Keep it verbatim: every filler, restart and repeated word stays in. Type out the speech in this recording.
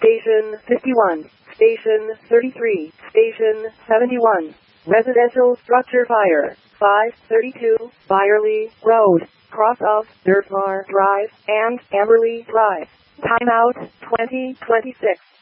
Station fifty-one, Station thirty-three, Station seventy-one. Residential structure fire, five thirty-two, Byerly Road, cross of Dirtmar Drive and Amberley Drive. Timeout twenty twenty-six.